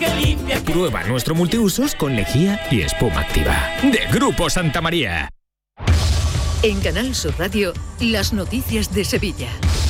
Prueba nuestro multiusos con lejía y espuma activa. De Grupo Santa María. En Canal Sur Radio, las noticias de Sevilla.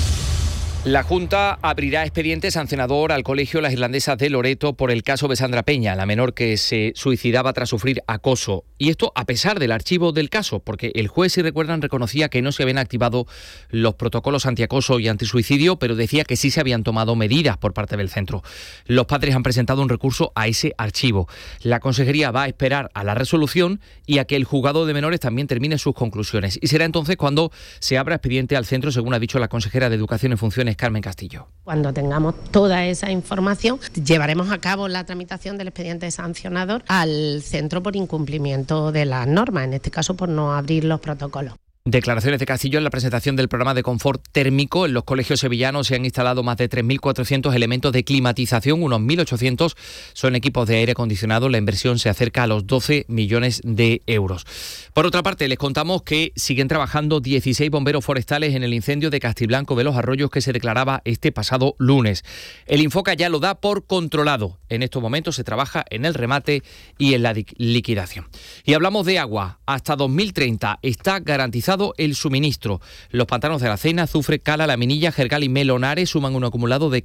La Junta abrirá expediente sancionador al Colegio Las Irlandesas de Loreto por el caso de Sandra Peña, la menor que se suicidaba tras sufrir acoso. Y esto a pesar del archivo del caso, porque el juez, si recuerdan, reconocía que no se habían activado los protocolos antiacoso y antisuicidio, pero decía que sí se habían tomado medidas por parte del centro. Los padres han presentado un recurso a ese archivo. La Consejería va a esperar a la resolución y a que el juzgado de menores también termine sus conclusiones. Y será entonces cuando se abra expediente al centro, según ha dicho la consejera de Educación en Funciones, Carmen Castillo. Cuando tengamos toda esa información, llevaremos a cabo la tramitación del expediente sancionador al centro por incumplimiento de las normas, en este caso por no abrir los protocolos. Declaraciones de Castillo en la presentación del programa de confort térmico. En los colegios sevillanos se han instalado más de 3.400 elementos de climatización, unos 1.800 son equipos de aire acondicionado. La inversión se acerca a los 12 millones de euros. Por otra parte, les contamos que siguen trabajando 16 bomberos forestales en el incendio de Castiblanco de los Arroyos que se declaraba este pasado lunes. El Infoca ya lo da por controlado. En estos momentos se trabaja en el remate y en la liquidación. Y hablamos de agua. Hasta 2030 está garantizado el suministro. Los pantanos de la Cena, Azufre, Cala, La Minilla, Jergal y Melonares suman un acumulado de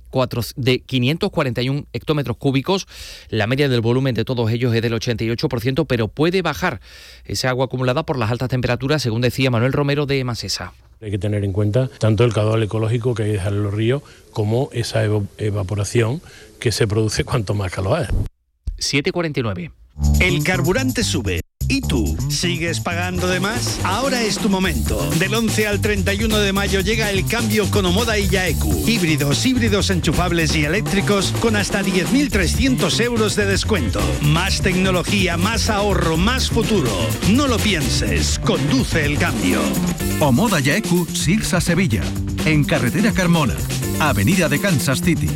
541 hectómetros cúbicos. La media del volumen de todos ellos es del 88%, pero puede bajar esa agua acumulada por las altas temperaturas, según decía Manuel Romero de Masesa. Hay que tener en cuenta tanto el caudal ecológico que hay que dejar en los ríos como esa evaporación que se produce cuanto más calor hay. 7:49. El carburante sube. ¿Y tú? ¿Sigues pagando de más? Ahora es tu momento. Del 11 al 31 de mayo llega el cambio con Omoda y Yaeku. Híbridos enchufables y eléctricos con hasta 10.300 euros de descuento. Más tecnología, más ahorro, más futuro. No lo pienses. Conduce el cambio. Omoda Yaeku, Sirsa Sevilla. En Carretera Carmona. Avenida de Kansas City.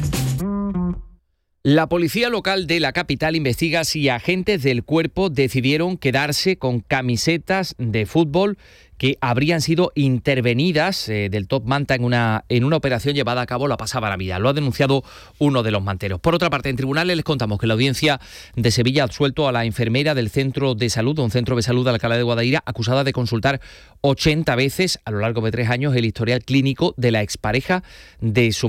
La policía local de la capital investiga si agentes del cuerpo decidieron quedarse con camisetas de fútbol que habrían sido intervenidas del Top Manta en una operación llevada a cabo la pasada Navidad. Lo ha denunciado uno de los manteros. Por otra parte, en tribunales les contamos que la audiencia de Sevilla ha absuelto a la enfermera del centro de salud, un centro de salud de Alcalá de Guadaira, acusada de consultar 80 veces a lo largo de 3 años el historial clínico de la expareja de su